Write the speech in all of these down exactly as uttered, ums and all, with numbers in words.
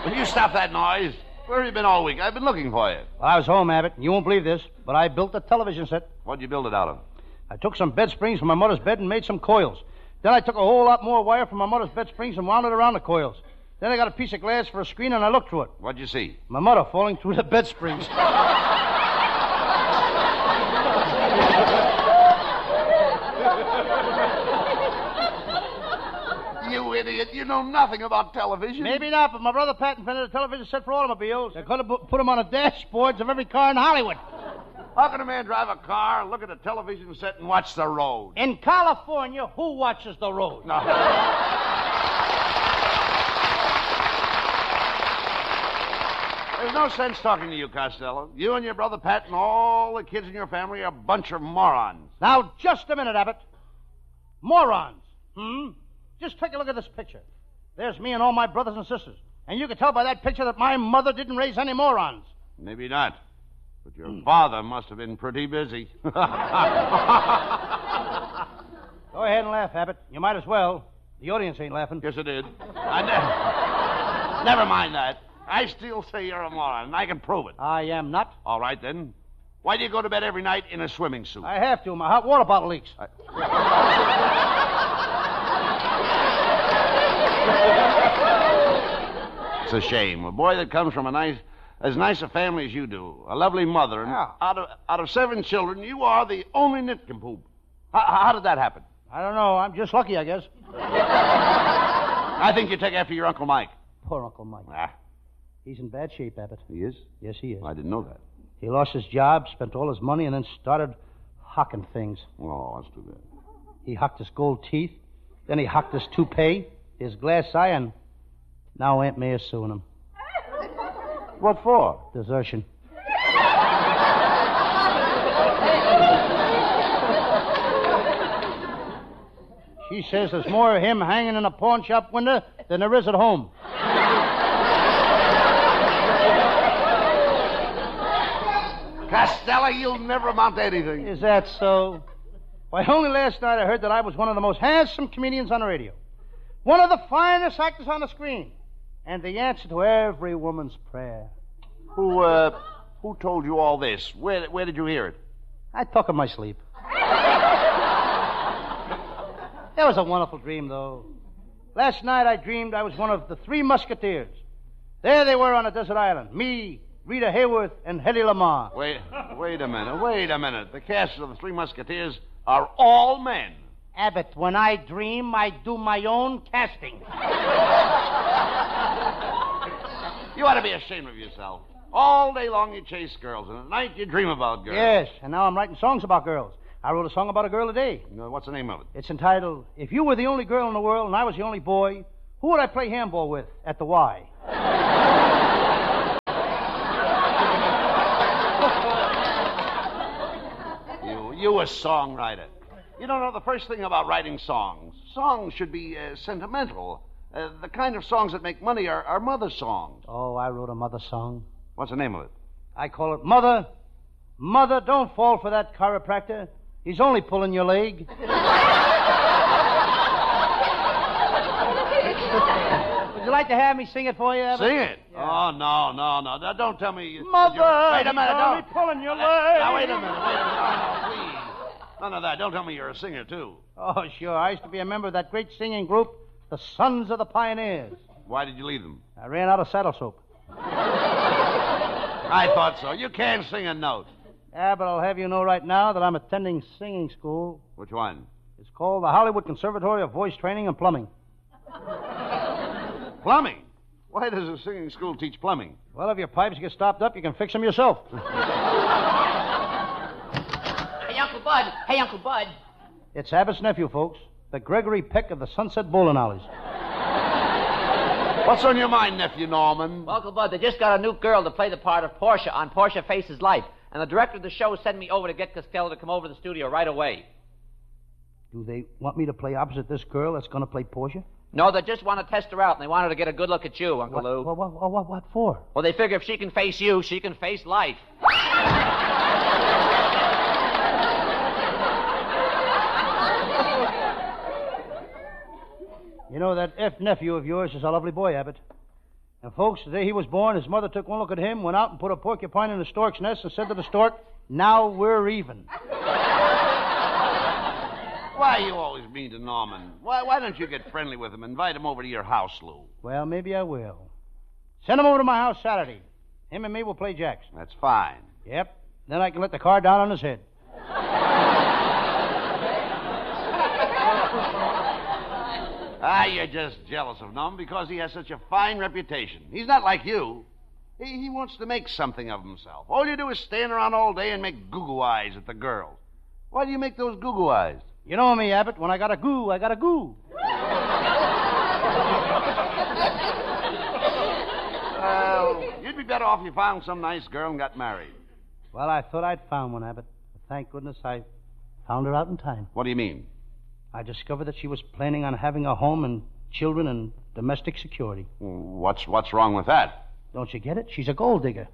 Will you stop that noise? Where have you been all week? I've been looking for you. Well, I was home, Abbott. You won't believe this, but I built a television set. What'd you build it out of? I took some bed springs from my mother's bed and made some coils. Then I took a whole lot more wire from my mother's bed springs and wound it around the coils. Then I got a piece of glass for a screen and I looked through it. What'd you see? My mother falling through the bed springs. You idiot. You know nothing about television. Maybe not, but my brother Pat invented a television set for automobiles. They could have put them on the dashboards of every car in Hollywood. How can a man drive a car, look at a television set, and watch the road? In California, who watches the road? No. There's no sense talking to you, Costello. You and your brother Pat and all the kids in your family are a bunch of morons. Now, just a minute, Abbott. Morons. Hmm? Just take a look at this picture. There's me and all my brothers and sisters. And you can tell by that picture that my mother didn't raise any morons. Maybe not. But your father must have been pretty busy. Go ahead and laugh, Abbott. You might as well. The audience ain't laughing. Yes, it did. I ne- Never mind that. I still say you're a moron, and I can prove it. I am not. All right, then. Why do you go to bed every night in a swimming suit? I have to. My hot water bottle leaks. I... It's a shame. A boy that comes from a nice, as nice a family as you do, a lovely mother, and yeah. out of out of seven children, you are the only nincompoop. How, how did that happen? I don't know. I'm just lucky, I guess. I think you take after your Uncle Mike. Poor Uncle Mike. Ah. He's in bad shape, Abbott. He is? Yes, he is. I didn't know that. He lost his job, spent all his money, and then started hocking things. Oh, that's too bad. He hocked his gold teeth, then he hocked his toupee, his glass eye, and now Aunt May is suing him. What for? Desertion. She says there's more of him hanging in a pawn shop window than there is at home. Costello, you'll never amount to anything. Is that so? Why, only last night I heard that I was one of the most handsome comedians on the radio. One of the finest actors on the screen. And the answer to every woman's prayer. Who, uh, who told you all this? Where, where did you hear it? I talk in my sleep. That was a wonderful dream, though. Last night I dreamed I was one of the Three Musketeers. There they were on a desert island. Me, Rita Hayworth, and Hedy Lamarr. Wait, wait a minute, wait a minute. The cast of the Three Musketeers are all men. Abbott, when I dream, I do my own casting. You ought to be ashamed of yourself. All day long you chase girls, and at night you dream about girls. Yes, and now I'm writing songs about girls. I wrote a song about a girl today. You know, what's the name of it? It's entitled, If You Were the Only Girl in the World and I Was the Only Boy, Who Would I Play Handball With at the Y? you, you a songwriter. You don't know the first thing about writing songs. Songs should be uh, sentimental. Uh, the kind of songs that make money are, are mother songs. Oh, I wrote a mother song. What's the name of it? I call it Mother, Mother, Don't Fall for That Chiropractor. He's only pulling your leg. Would you like to have me sing it for you, Abbott? Sing it? Yeah. Oh, no, no, no. Now, don't tell me... You, Mother, wait a minute, he's don't. only pulling your Uh, leg. Now, wait a minute, wait a minute. No, no, please. None of that. Don't tell me you're a singer, too. Oh, sure. I used to be a member of that great singing group, the Sons of the Pioneers. Why did you leave them? I ran out of saddle soap. I thought so. You can't sing a note. Yeah, but I'll have you know right now that I'm attending singing school. Which one? It's called the Hollywood Conservatory of Voice Training and Plumbing. Plumbing? Why does a singing school teach plumbing? Well, if your pipes get stopped up, you can fix them yourself. Hey, Uncle Bud. Hey, Uncle Bud. It's Abbott's nephew, folks. The Gregory Peck of the Sunset Bowling Alleys. What's on your mind, nephew Norman? Well, Uncle Bud, they just got a new girl to play the part of Portia on Portia Faces Life. And the director of the show sent me over to get Costello to come over to the studio right away. Do they want me to play opposite this girl that's going to play Portia? No, they just want to test her out, and they want her to get a good look at you, Uncle What, Lou. what, what, what, what for? Well, they figure if she can face you, she can face life. You know, that F nephew of yours is a lovely boy, Abbott. And, folks, the day he was born, his mother took one look at him, went out and put a porcupine in the stork's nest and said to the stork, "Now we're even." Why you always mean to Norman? Why, why don't you get friendly with him? Invite him over to your house, Lou. Well, maybe I will. Send him over to my house Saturday. Him and me will play jacks. That's fine. Yep. Then I can let the car down on his head. Ah, you're just jealous of Norman because he has such a fine reputation. He's not like you. He, he wants to make something of himself. All you do is stand around all day and make goo-goo eyes at the girls. Why do you make those goo-goo eyes? You know me, Abbott. When I got a goo, I got a goo. Well, you'd be better off if you found some nice girl and got married. Well, I thought I'd found one, Abbott. But thank goodness I found her out in time. What do you mean? I discovered that she was planning on having a home and children and domestic security. What's what's wrong with that? Don't you get it? She's a gold digger.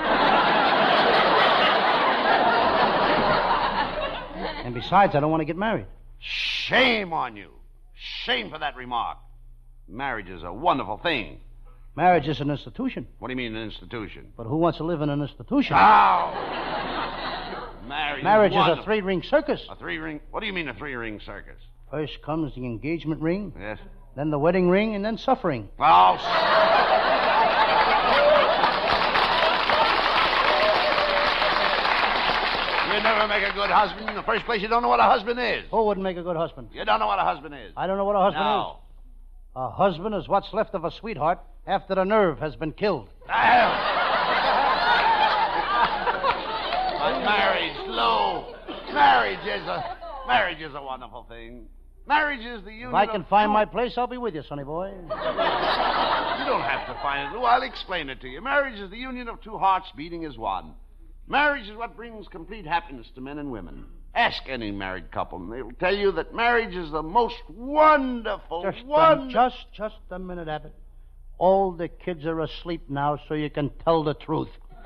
And besides, I don't want to get married. Shame on you. Shame for that remark. Marriage is a wonderful thing. Marriage is an institution. What do you mean, an institution? But who wants to live in an institution? Ow! Marriage, Marriage is, is a three-ring circus. A three-ring? What do you mean, a three-ring circus? First comes the engagement ring. Yes. Then the wedding ring, and then suffering. Oh, you never make a good husband. In the first place, you don't know what a husband is. Who wouldn't make a good husband? You don't know what a husband is. I don't know what a husband No. is. A husband is what's left of a sweetheart after the nerve has been killed. But marriage, Lou. Marriage is a marriage is a wonderful thing. Marriage is the union. If I can of find two... my place, I'll be with you, sonny boy. You don't have to find it, Lou. I'll explain it to you. Marriage is the union of two hearts beating as one. Marriage is what brings complete happiness to men and women. Ask any married couple, and they'll tell you that marriage is the most wonderful, Just, wonderful... a, just, just a minute, Abbott. All the kids are asleep now, so you can tell the truth.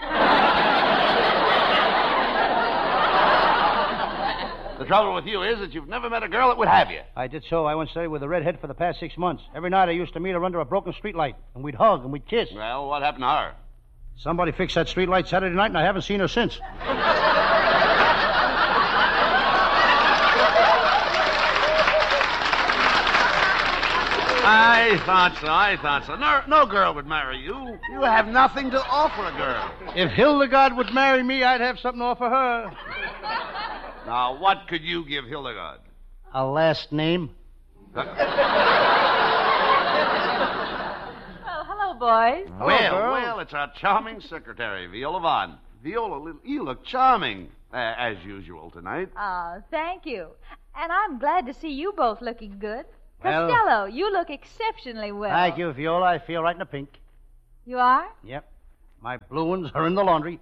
The trouble with you is that you've never met a girl that would have you. I did so. I went steady with a redhead for the past six months. Every night I used to meet her under a broken streetlight, and we'd hug and we'd kiss. Well, what happened to her? Somebody fixed that streetlight Saturday night, and I haven't seen her since. I thought so, I thought so. No, no girl would marry you. You have nothing to offer a girl. If Hildegard would marry me, I'd have something to offer her. Now, what could you give Hildegard? A last name? Oh, hello, boys. Well, girl. well, it's our charming secretary, Viola Vaughn. Viola, you look charming, uh, as usual tonight. Oh, thank you. And I'm glad to see you both looking good. Well- Costello, you look exceptionally well. Thank you, Viola. I feel right in the pink. You are? Yep. My blue ones are in the laundry.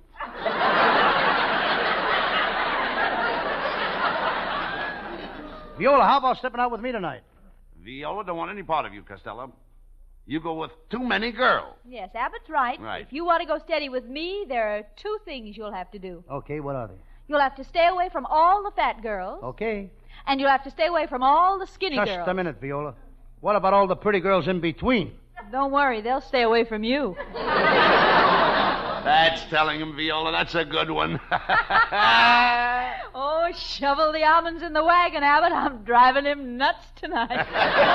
Viola, how about stepping out with me tonight? Viola don't want any part of you, Costello. You go with too many girls. Yes, Abbott's right. Right. If you want to go steady with me, there are two things you'll have to do. Okay, what are they? You'll have to stay away from all the fat girls, Okay. and you'll have to stay away from all the skinny Just girls. a minute, Viola. What about all the pretty girls in between? Don't worry, they'll stay away from you. That's telling him, Viola. That's a good one. Oh, shovel the almonds in the wagon, Abbott. I'm driving him nuts tonight.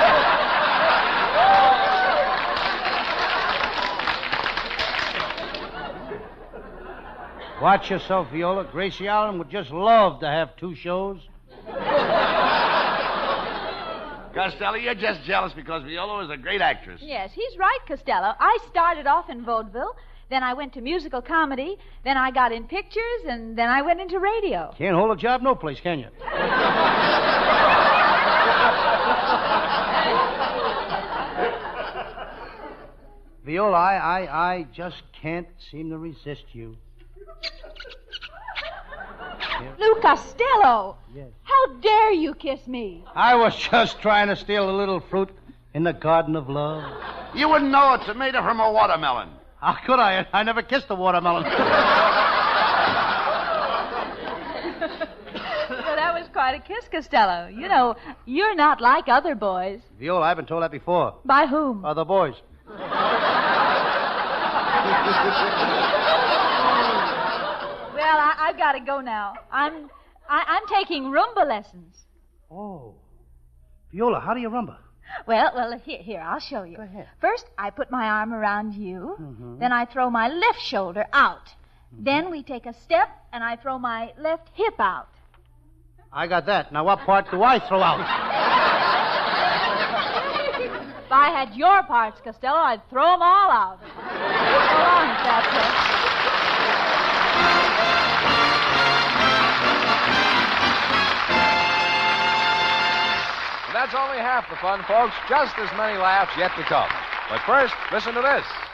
Watch yourself, Viola. Gracie Allen would just love to have two shows. Costello, you're just jealous because Viola is a great actress. Yes, he's right, Costello. I started off in vaudeville, then I went to musical comedy, then I got in pictures, and then I went into radio. Can't hold a job no place, can you? Viola, I, I, I just can't seem to resist you. Lou Costello! Yes. How dare you kiss me? I was just trying to steal a little fruit in the garden of love. You wouldn't know a tomato from a watermelon. How could I? I never kissed a watermelon. Well, that was quite a kiss, Costello. You know, you're not like other boys. Viola, I've been told that before. By whom? Other boys. Well, I, I've got to go now. I'm I, I'm taking Roomba lessons. Oh. Viola, how do you rumba? Well, well, here, here, I'll show you. Go ahead. First, I put my arm around you. Mhm. Then I throw my left shoulder out. Mm-hmm. Then we take a step, and I throw my left hip out. I got that. Now, what part do I throw out? If I had your parts, Costello, I'd throw them all out. So long, Fat And that's only half the fun, folks. Just as many laughs yet to come. But first, listen to this.